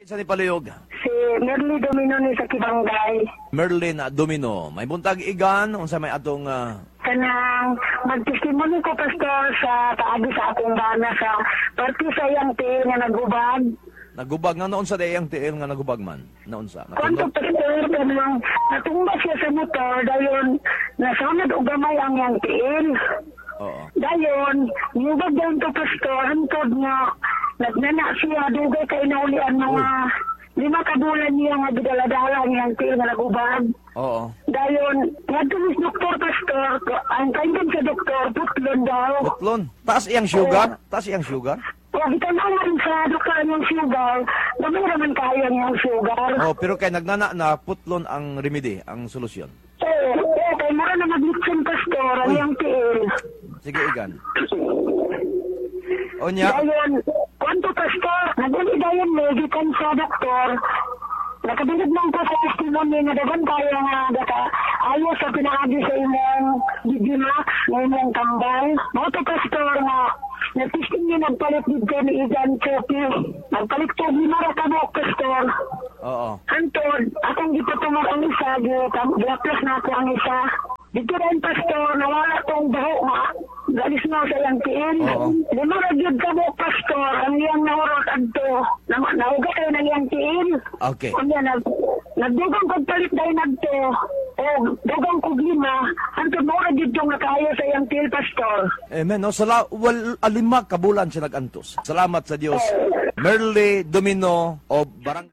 Sa ni paluyog, Si Merly Domino ni sa Kibangay. Merlin Domino. May buntag igan, unsa may atong Kanang magtestimony ko, Pastor, sa paagi sa akong bana sa party sa iyang tiil nga nagubag. nagubag nga noon sa dayang tiil nga nagubag man. Naon sa? Kwanto, Pastor, kanang natumba siya sa motor, dayon nasunod o gamay ang iyang tiil. Oo. Dayon, niyubag dayon to, Pastor, hantod nga nagnana siya, dugay kay naulian mga 5 kabulan niya nga gidaladala niyang tiil nga nagubag. Oo. Dayon, nagtulis doktor, Pastor, ang kaingan sa doktor, putlon daw. Putlon. Taas iyang sugar? Taas iyang sugar? O, itanawan sa doktor niyang sugar, gamay naman kaya niyang sugar. Oh, pero kay nagnana na putlon ang remedy, ang solusyon. Kay mara na maglitsin, Pastor, ang iyang tiil. Sige igan. Onya. Dayon, kwanto, Pastor, naguli dayon mo, gikan sa doktor, nakabinig lang ko sa testimony na dagan kaya nga daka ayos sa pinaagi sa imong Digimax, na imong tambal. Mga to, Pastor, nga nagtisting niya nagpalit dito ni Igan Chopi. Nagpalit ko, ginara ka mo, Pastor. Oo. Antod, akong gipatumar ang isa, gilaplas na ako ang isa. Dito rin, Pastor, nawala tong baho nga. Galis na sa iyang tiil. Oo. Lumaragyod ka mo, Pastor, ang iyang nahurot adto. Nauga kayo ng iyang tiil. Okay. Kanya, nagdugang kong palit dahil nagto. O, dugang kong 5. Antod mo ra dito nga kaya sa iyang tiil, Pastor. Amen. No, alima kabulan siya nagantos. Salamat sa Dios. Merly Domino o Barang